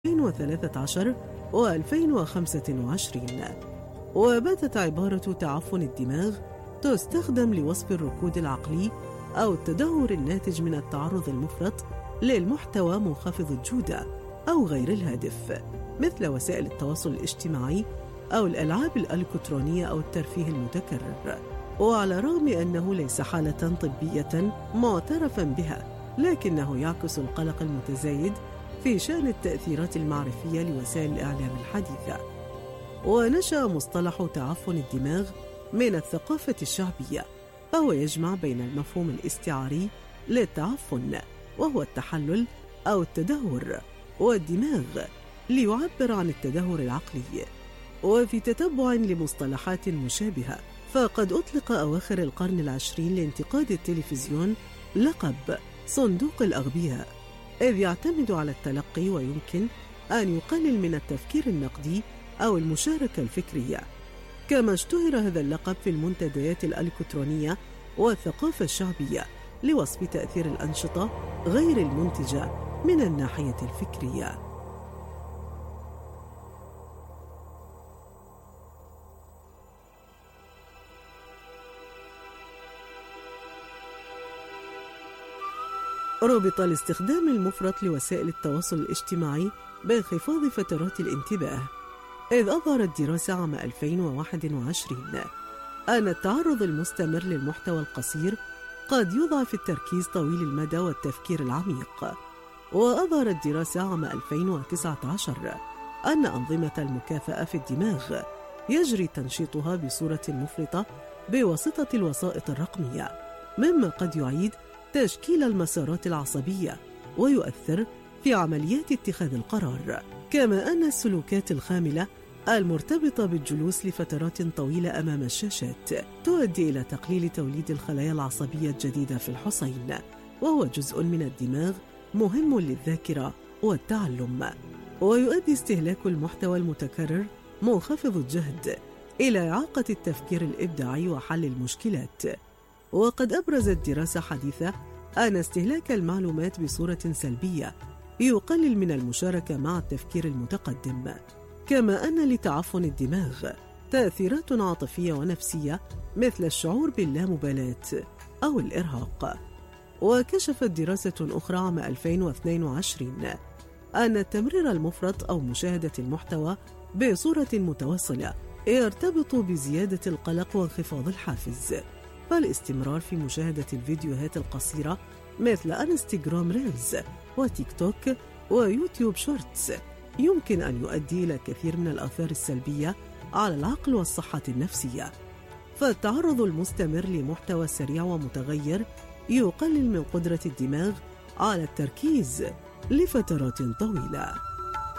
2013 و2025. وباتت عبارة تعفن الدماغ تستخدم لوصف الركود العقلي أو التدهور الناتج من التعرض المفرط للمحتوى منخفض الجودة أو غير الهادف، مثل وسائل التواصل الاجتماعي أو الألعاب الإلكترونية أو الترفيه المتكرر. وعلى الرغم أنه ليس حالة طبية معترفا بها، لكنه يعكس القلق المتزايد في شأن التأثيرات المعرفية لوسائل الإعلام الحديثة. ونشأ مصطلح تعفن الدماغ من الثقافة الشعبية، فهو يجمع بين المفهوم الاستعاري للتعفن وهو التحلل أو التدهور، والدماغ ليعبر عن التدهور العقلي. وفي تتبع لمصطلحات مشابهة، فقد أطلق أواخر القرن العشرين لانتقاد التلفزيون لقب صندوق الأغبياء، إذ يعتمد على التلقي ويمكن أن يقلل من التفكير النقدي أو المشاركة الفكرية. كما اشتهر هذا اللقب في المنتديات الإلكترونية والثقافة الشعبية لوصف تأثير الأنشطة غير المنتجة من الناحية الفكرية. ربط الاستخدام المفرط لوسائل التواصل الاجتماعي بانخفاض فترات الانتباه، إذ أظهرت دراسة عام 2021 أن التعرض المستمر للمحتوى القصير قد يضعف التركيز طويل المدى والتفكير العميق. وأظهرت دراسة عام 2019 أن أنظمة المكافأة في الدماغ يجري تنشيطها بصورة مفرطة بواسطة الوسائط الرقمية، مما قد يعيد تشكيل المسارات العصبية ويؤثر في عمليات اتخاذ القرار. كما أن السلوكات الخاملة المرتبطة بالجلوس لفترات طويلة أمام الشاشات تؤدي إلى تقليل توليد الخلايا العصبية الجديدة في الحصين، وهو جزء من الدماغ مهم للذاكرة والتعلم. ويؤدي استهلاك المحتوى المتكرر منخفض الجهد إلى إعاقة التفكير الإبداعي وحل المشكلات. وقد أبرزت دراسة حديثة أن استهلاك المعلومات بصورة سلبية يقلل من المشاركة مع التفكير المتقدم. كما أن لتعفن الدماغ تأثيرات عاطفية ونفسية مثل الشعور باللامبالاة أو الإرهاق. وكشفت دراسة أخرى عام 2022 أن التمرير المفرط أو مشاهدة المحتوى بصورة متواصلة يرتبط بزيادة القلق وانخفاض الحافز، فالاستمرار في مشاهدة الفيديوهات القصيرة مثل انستغرام ريلز وتيك توك ويوتيوب شورتس يمكن أن يؤدي إلى كثير من الآثار السلبية على العقل والصحة النفسية. فالتعرض المستمر لمحتوى سريع ومتغير يقلل من قدرة الدماغ على التركيز لفترات طويلة.